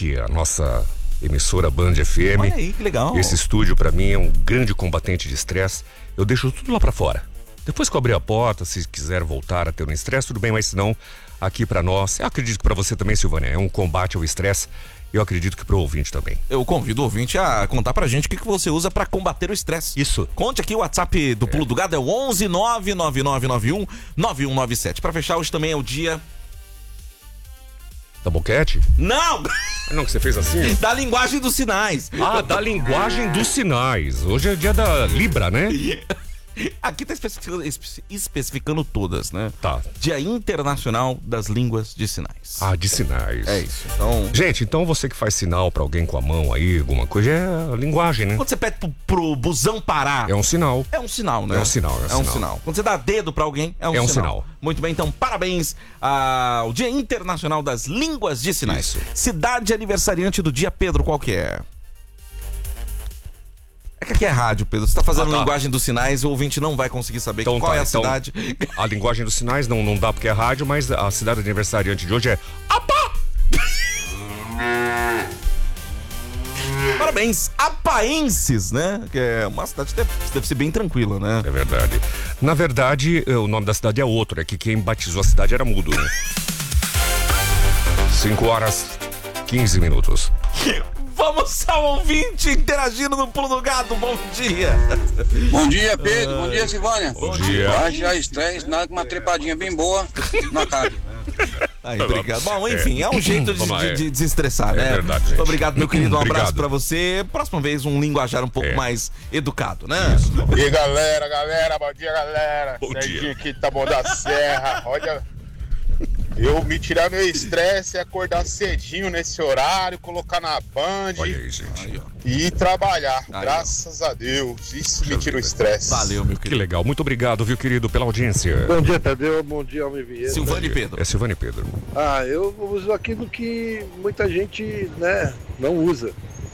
aqui a nossa emissora Band FM. Olha aí, que legal. Esse estúdio pra mim é um grande combatente de estresse. Eu deixo tudo lá pra fora. Depois que eu abrir a porta, se quiser voltar a ter um estresse, tudo bem, mas se não, aqui pra nós, eu acredito que pra você também, Silvânia, é um combate ao estresse. Eu acredito que pro ouvinte também. Eu convido o ouvinte a contar pra gente o que você usa pra combater o estresse. Isso. Conte aqui, o WhatsApp do Pulo do Gado é o 11 99991 9197. Pra fechar, hoje também é o dia... Da boquete? Não! Não, que você fez assim? Da linguagem dos sinais. Ah, da linguagem dos sinais. Hoje é dia da Libra, né? Aqui tá especificando todas, né? Tá. Dia Internacional das Línguas de Sinais. Ah, de sinais. É isso. Então... Gente, então você que faz sinal pra alguém com a mão aí, alguma coisa, é a linguagem, né? Quando você pede pro busão parar... É um sinal. É um sinal, né? É um sinal, é um sinal. Quando você dá dedo pra alguém, é um sinal. Muito bem, então parabéns ao Dia Internacional das Línguas de Sinais. Isso. Cidade aniversariante do dia, Pedro, qual que é? É que aqui é rádio, Pedro. Você tá fazendo linguagem dos sinais, o ouvinte não vai conseguir saber então, qual é a cidade. A linguagem dos sinais não dá porque é rádio, mas a cidade aniversariante de hoje é Apa! Parabéns, Apaenses, né? Que é uma cidade que deve ser bem tranquila, né? É verdade. Na verdade, o nome da cidade é outro, é que quem batizou a cidade era mudo, né? 5h15. Vamos ao ouvinte interagindo no Pulo do Gado. Bom dia. Bom dia, Pedro. Bom dia, Silvânia. Bom dia. Já estresse, nada com uma trepadinha bem boa na cara. Aí, obrigado. Bom, enfim, é um jeito de desestressar, né? É verdade, gente. Muito obrigado, meu querido. Um Obrigado. abraço pra você. Próxima vez, um linguajar um pouco mais educado, né? E aí, galera, bom dia, galera. Bom Serginho dia. aqui, tá bom da Serra. Olha, eu me tirar meu estresse, acordar cedinho nesse horário, colocar na Band Olha aí, gente. Aí, ó. e ir trabalhar. Aí, graças a Deus, isso me tira o estresse. Valeu, meu Que querido. legal. Muito obrigado, viu, querido, pela audiência. Bom dia, Tadeu. Bom dia, Almir Vieira. Silvânia e Pedro. É Silvânia e Pedro. Eu uso aquilo que muita gente, né, não usa.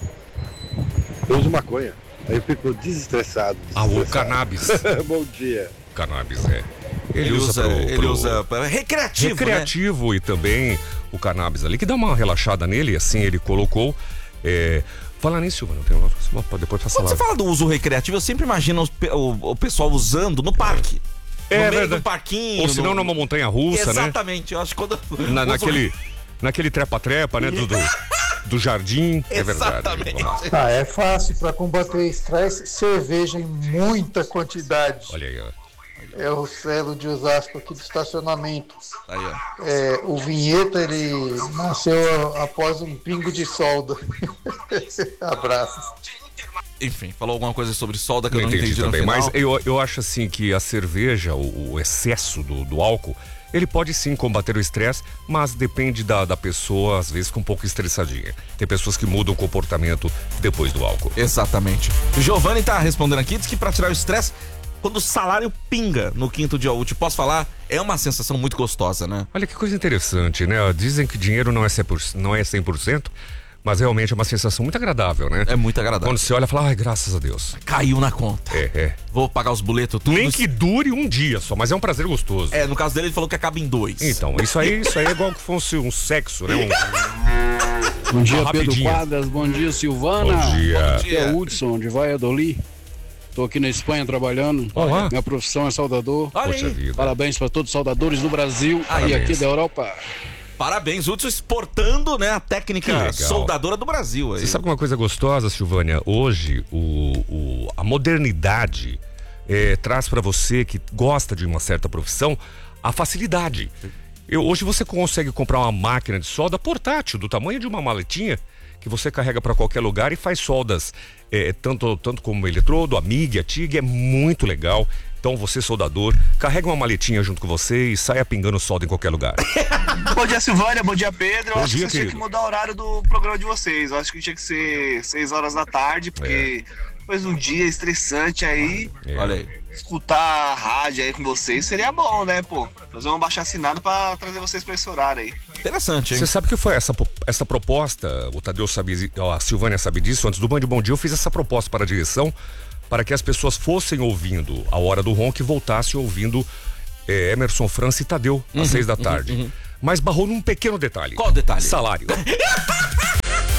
Eu uso maconha. Aí eu fico desestressado. Ah, o cannabis. Bom dia. Cannabis, é. Ele usa para recreativo, né? E também o cannabis ali, que dá uma relaxada nele, assim ele colocou. Falar nisso, Silvana, depois passa Quando lá. você fala do uso recreativo, eu sempre imagino o pessoal usando no parque. No meio verdade. do parquinho. Ou se não numa montanha russa, né? Exatamente, eu acho que quando... Naquele trepa-trepa, né? Do jardim. Exatamente. É verdade. É fácil para combater estresse, cerveja em muita quantidade. Olha aí, ó. É o Celo de Osasco aqui do estacionamento. Aí, ó. O Vinheta, ele nasceu após um pingo de solda. Abraços. Enfim, falou alguma coisa sobre solda que eu não entendi também. no final. Mas eu acho assim que a cerveja, o excesso do álcool, ele pode sim combater o estresse, mas depende da pessoa, às vezes, com um pouco estressadinha. Tem pessoas que mudam o comportamento depois do álcool. Exatamente. Giovanni tá respondendo aqui, diz que pra tirar o estresse, quando o salário pinga no quinto dia útil, posso falar, é uma sensação muito gostosa, né? Olha que coisa interessante, né? Dizem que dinheiro não é 100%, mas realmente é uma sensação muito agradável, né? É muito agradável. Quando você olha e fala, ai, graças a Deus. Caiu na conta. Vou pagar os boletos tudo. Nem que dure um dia só, mas é um prazer gostoso. No caso dele, ele falou que acaba em 2. Então, isso aí é igual que fosse um sexo, né? Bom dia, Pedro rapidinho. Quadras. Bom dia, Silvana. Bom dia. Aqui é o Hudson, de Valladolid. Tô aqui na Espanha trabalhando. Olá. Minha profissão é soldador. Olha Poxa aí. vida. Parabéns para todos os soldadores do Brasil Parabéns. e aqui da Europa. Parabéns, Hudson, exportando, né, a Que técnica legal. soldadora do Brasil. Aí. Você sabe uma coisa gostosa, Silvânia? Hoje, a modernidade traz pra você que gosta de uma certa profissão a facilidade. Hoje você consegue comprar uma máquina de solda portátil, do tamanho de uma maletinha, que você carrega pra qualquer lugar e faz soldas, tanto como eletrodo, a MIG, a TIG, é muito legal. Então você, soldador, carrega uma maletinha junto com você e saia pingando solda em qualquer lugar. Bom dia, Silvânia. Bom dia, Pedro. Bom Acho dia, que vocês tinham que mudar o horário do programa de vocês. Eu acho que tinha que ser 6 horas da tarde, porque depois de um dia estressante aí, Olha aí. escutar a rádio aí com vocês seria bom, né, pô? Fazer um baixo assinado pra trazer vocês pra esse horário aí. Interessante, hein? Você sabe que foi essa proposta, o Tadeu sabe, a Silvânia sabe disso, antes do Band Bom Dia eu fiz essa proposta para a direção, para que as pessoas fossem ouvindo a Hora do Ronco e voltassem ouvindo Emerson França e Tadeu, às 6 da tarde. Mas barrou num pequeno detalhe. Qual detalhe? Salário.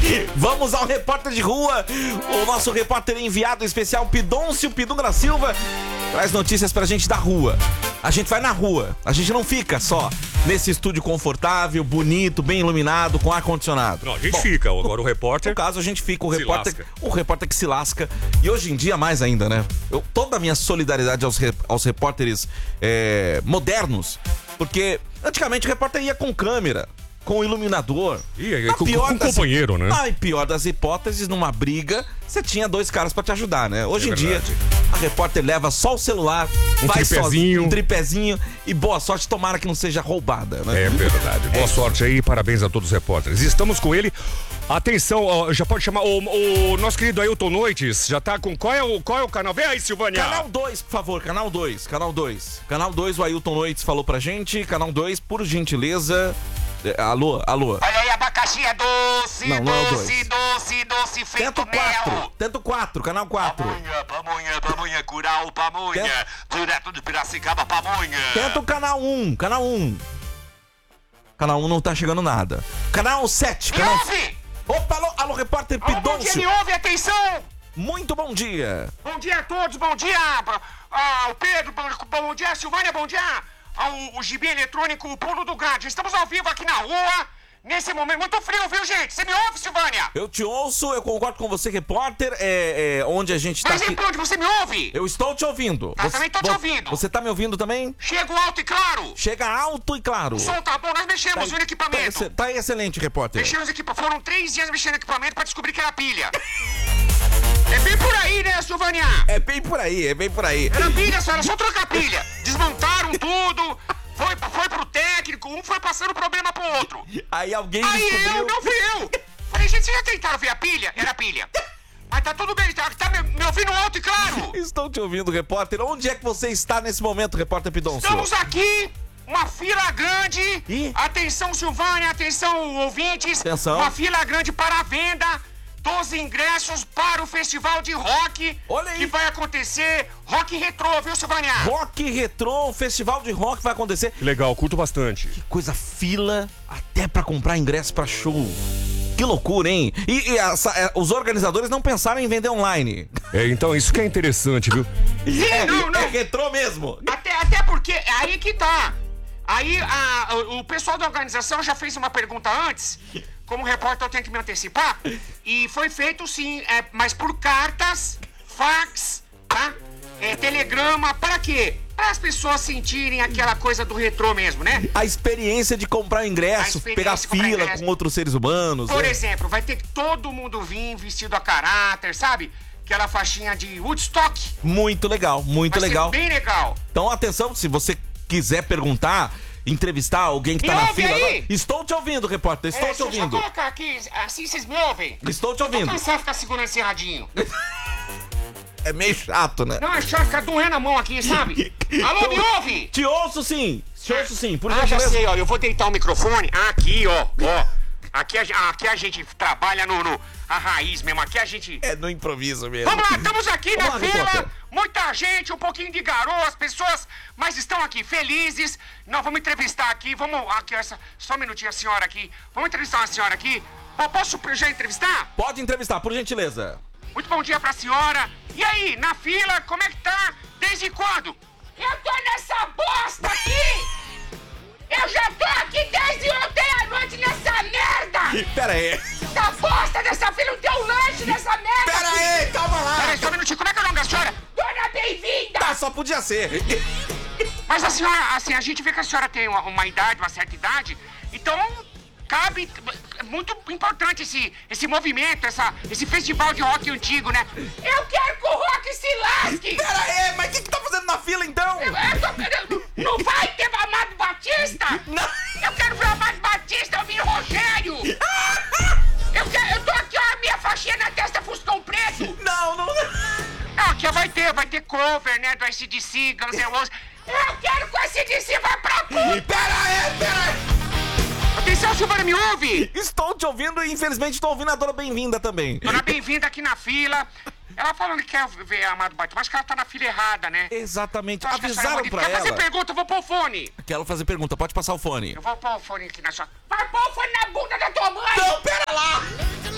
Vamos ao repórter de rua. O nosso repórter enviado especial, Pidoncio Pidunga Silva, traz notícias pra gente da rua. A gente vai na rua, a gente não fica só nesse estúdio confortável, bonito, bem iluminado, com ar-condicionado. Não, a gente fica, agora o repórter... No caso, a gente fica, o se repórter que se lasca. E hoje em dia, mais ainda, né? Toda a minha solidariedade aos repórteres modernos, porque antigamente o repórter ia com câmera, com iluminador. Com companheiro, né? E pior das hipóteses, numa briga, você tinha 2 caras pra te ajudar, né? Hoje em dia, a repórter leva só o celular, vai sozinho, um tripézinho e boa sorte, tomara que não seja roubada, né? É verdade. Boa sorte aí, parabéns a todos os repórteres. Estamos com ele. Atenção, já pode chamar o nosso querido Ailton Noites, já tá com... Qual é o canal? Vem aí, Silvânia. Canal 2, por favor, canal 2. Canal 2, o Ailton Noites falou pra gente. Canal 2, por gentileza... Alô? Olha aí, abacaxi é doce, não, doce, feito mel. Tento 4, canal 4. Pamonha, curau, pamonha. Direto de Piracicaba, pamonha. Tenta o canal 1. Canal 1 não tá chegando nada. Canal 7. Me ouve! Opa, alô, repórter Pidoncio. Bom dia, me ouve, atenção! Muito bom dia. Bom dia a todos, bom dia o Pedro, bom dia, Silvânia, bom dia o Gibi Eletrônico, o Pulo do Grande. Estamos ao vivo aqui na rua, nesse momento. Muito frio, viu, gente? Você me ouve, Silvânia? Eu te ouço, eu concordo com você, repórter. Onde a gente tá. Mas aqui... onde você me ouve? Eu estou te ouvindo. Também estou te ouvindo. Você tá me ouvindo também? Chego alto e claro. Chega alto e claro. O som tá bom, nós mexemos no equipamento. Tá excelente, repórter. Mexemos no equipamento. Foram 3 dias mexendo no equipamento pra descobrir que era pilha. É bem por aí, né, Silvânia? É bem por aí. Era pilha, senhora, só trocar pilha. Desmontaram tudo. Foi pro técnico, um foi passando problema pro outro. Aí descobriu... Não fui eu. Falei, gente, vocês já tentaram ver a pilha? Era pilha. Mas tá tudo bem, tá me ouvindo alto e claro. Estou te ouvindo, repórter. Onde é que você está nesse momento, repórter Pidoncio? Estamos aqui, uma fila grande. Atenção, Silvânia, atenção, ouvintes. Atenção. Uma fila grande para a venda dos ingressos para o festival de rock. Olha aí. Que vai acontecer, Rock Retrô, viu, Silvânia? Rock Retrô, o festival de rock vai acontecer. Legal, curto bastante. Que coisa, fila até pra comprar ingresso pra show. Que loucura, hein? E os organizadores não pensaram em vender online. Então isso que é interessante, viu? Não. É retrô mesmo. Até porque, é aí que tá. Aí o pessoal da organização já fez uma pergunta antes. Como repórter eu tenho que me antecipar. E foi feito sim, mas por cartas, fax, tá? Telegrama, para quê? Para as pessoas sentirem aquela coisa do retrô mesmo, né? A experiência de comprar ingresso, pegar fila com outros seres humanos. Por exemplo, vai ter que todo mundo vir vestido a caráter, sabe? Aquela faixinha de Woodstock. Muito legal, muito legal. Bem legal. Então atenção, se você quiser perguntar, entrevistar alguém que tá na fila. Aí? Estou te ouvindo, repórter, estou te ouvindo. Deixa eu colocar aqui, assim vocês me ouvem. Estou te ouvindo. Eu tô cansado de ficar segurando esse radinho. É meio chato, né? Não, é chato ficar doendo a mão aqui, sabe? Alô, me ouve? Te ouço sim, por já gentileza. sei, ó, eu vou deitar o microfone aqui, ó. Aqui a gente trabalha a raiz mesmo, aqui a gente... É no improviso mesmo. Vamos lá, estamos aqui na fila, repórter. muita gente, um pouquinho de garoa, as pessoas, mas estão aqui felizes. Nós vamos entrevistar aqui, só um minutinho, a senhora aqui. Vamos entrevistar uma senhora aqui. Posso já entrevistar? Pode entrevistar, por gentileza. Muito bom dia pra senhora. E aí, na fila, como é que tá? Desde quando? Eu tô nessa bosta aqui! Eu já tô aqui desde ontem à noite nessa merda! Pera aí. Essa bosta dessa fila, não tem um lanche nessa merda! Pera aí, calma lá. Pera aí, só um minutinho, como é que é o nome da senhora? Dona Bem-vinda! Tá, só podia ser. Mas a senhora, assim, a gente vê que a senhora tem uma idade, uma certa idade, então cabe, é muito importante esse movimento, esse festival de rock antigo, né? Eu quero que o rock se lasque! Pera aí, mas o que tá fazendo na fila então? Não vai ter Amado Batista? Não. Eu quero ver o Amado Batista, eu vi o Rogério! Eu tô aqui, ó, a minha faixinha na testa, Fuscão Preto! Não. Aqui vai ter cover, né, do AC/DC, Guns N' Roses. Eu quero que o AC/DC vá pra puta! Pera aí. Atenção, Silvana, me ouve? Estou te ouvindo e infelizmente estou ouvindo a Dona Bem-vinda também. Dona Bem-vinda aqui na fila. Ela falando que quer ver a Amado Batista, mas que ela tá na fila errada, né? Exatamente, Acho que a avisaram senhora pra quer fazer ela. pergunta, eu vou pôr o fone. Quero fazer pergunta, pode passar o fone. Eu vou pôr o fone aqui na sua... Vai pôr o fone na bunda da tua mãe! Não, pera lá!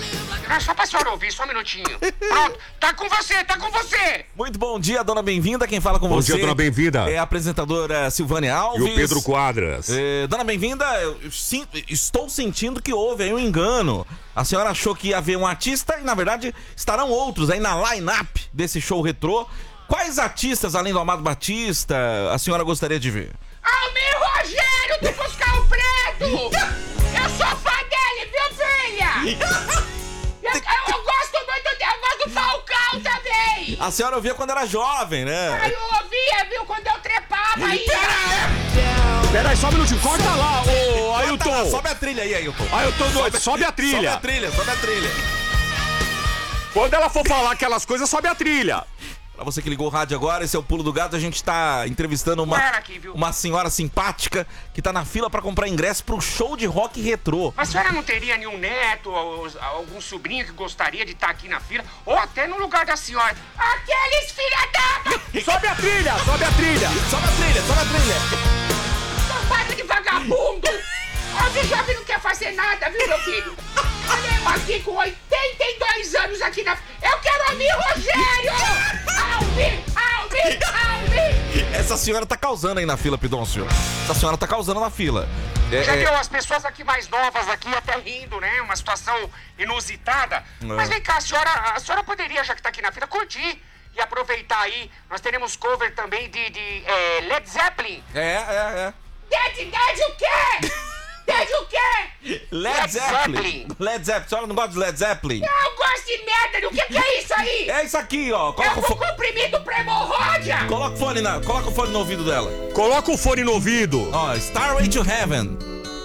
Ah, só pra senhora ouvir, só um minutinho. Pronto, tá com você, tá com você! Muito bom dia, dona Bem-vinda. Quem fala com Bom você dia, dona Bem-vinda. é a apresentadora Silvânia Alves. E o Pedro Quadras. Dona Bem-vinda, estou sentindo que houve aí um engano. A senhora achou que ia haver um artista e, na verdade, estarão outros aí na line-up desse show retrô. Quais artistas, além do Amado Batista, a senhora gostaria de ver? Almir Rogério do Buscar o Preto! Eu sou fã dele, viu, filha? Eu gosto muito dele, eu gosto do Falcão também! A senhora ouvia quando era jovem, né? Aí eu ouvia, viu, quando eu trepava aí. Peraí, só um minutinho, corta lá, ô Ailton. Sobe a trilha aí, Ailton. Ailton doido, sobe a trilha. Sobe a trilha. Quando ela for falar aquelas coisas, sobe a trilha. Pra você que ligou o rádio agora, esse é o Pulo do Gato. A gente tá entrevistando uma senhora simpática que tá na fila pra comprar ingresso pro show de rock retrô. A senhora não teria nenhum neto ou algum sobrinho que gostaria de estar aqui na fila? Ou até no lugar da senhora? Aqueles filha da... Sobe a trilha, sobe a trilha. Sobe a trilha, sobe a trilha. Sambada de vagabundo! O jovem não quer fazer nada, viu, meu filho? Olha eu aqui com 82 anos aqui na... Eu quero ouvir Rogério! Almir! Essa senhora tá causando aí na fila, Pidoncio. Essa senhora tá causando na fila. Já deu as pessoas aqui mais novas aqui até rindo, né? Uma situação inusitada. Mas vem cá, a senhora poderia, já que tá aqui na fila, curtir e aproveitar aí. Nós teremos cover também de Led Zeppelin. É. Dead o quê? Dead o quê? Led Zeppelin. Led Zeppelin. A senhora não gosta de Led Zeppelin? Eu gosto de merda. O que é isso aí? É isso aqui, ó. É um comprimido pra hemorroida. Coloca o fone no ouvido dela. Coloca o fone no ouvido. Ó, Starway to Heaven.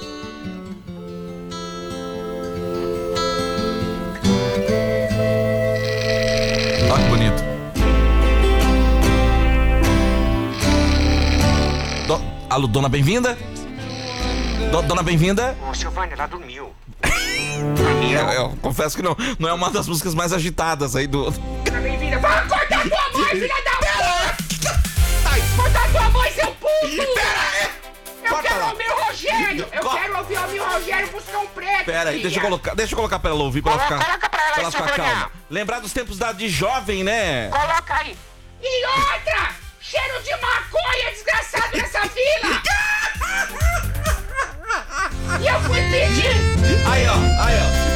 Olha que bonito. Alô, dona Bem-vinda? Dona Bem-vinda? Ô, Silvânia, ela dormiu. Eu confesso que não é uma das músicas mais agitadas aí do... Dona Bem-vinda, vai cortar tua mãe, filha da puta! Cortar tua mãe, seu puto! Pera aí! Eu quero ouvir o Rogério! Eu quero ouvir o Rogério Buscar um Preto! Pera aí, deixa eu colocar pra ela ouvir, pra ela ficar... Coloca pra ela, ficar calma. Lembrar dos tempos de jovem, né? Coloca aí! E outra! Cheiro de maconha, desgraçado, nessa fila! E eu fui pedir! Aí, ó.